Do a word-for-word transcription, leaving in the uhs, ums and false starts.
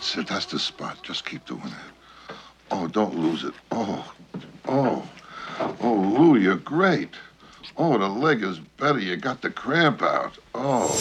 That's it. That's the spot. Just keep doing that. Oh, don't lose it. Oh, oh, oh, Lou, you're great. Oh, the leg is better. You got the cramp out. Oh.